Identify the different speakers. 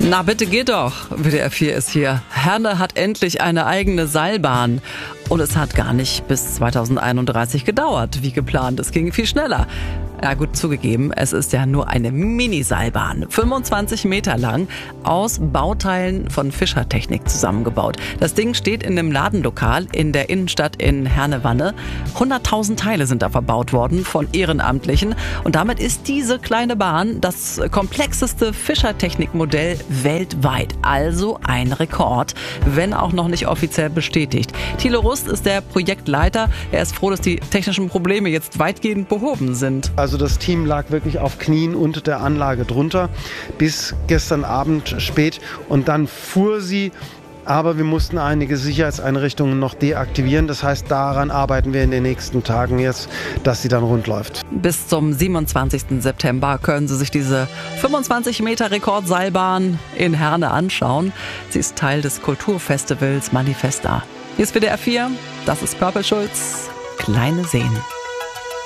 Speaker 1: Na bitte geht doch, WDR 4 ist hier. Herne hat endlich eine eigene Seilbahn. Und es hat gar nicht bis 2031 gedauert, wie geplant. Es ging viel schneller. Ja gut, zugegeben, es ist ja nur eine Mini-Seilbahn, 25 Meter lang, aus Bauteilen von Fischertechnik zusammengebaut. Das Ding steht in einem Ladenlokal in der Innenstadt in Herne-Wanne. 100.000 Teile sind da verbaut worden von Ehrenamtlichen. Und damit ist diese kleine Bahn das komplexeste Fischertechnikmodell weltweit. Also ein Rekord, wenn auch noch nicht offiziell bestätigt. Thilo Rust ist der Projektleiter. Er ist froh, dass die technischen Probleme jetzt weitgehend behoben sind.
Speaker 2: Also das Team lag wirklich auf Knien unter der Anlage drunter bis gestern Abend spät und dann fuhr sie. Aber wir mussten einige Sicherheitseinrichtungen noch deaktivieren. Das heißt, daran arbeiten wir in den nächsten Tagen jetzt, dass sie dann rund läuft.
Speaker 1: Bis zum 27. September können Sie sich diese 25 Meter Rekordseilbahn in Herne anschauen. Sie ist Teil des Kulturfestivals Manifesta. Hier ist WDR 4, das ist Purple Schulz. Kleine Seen.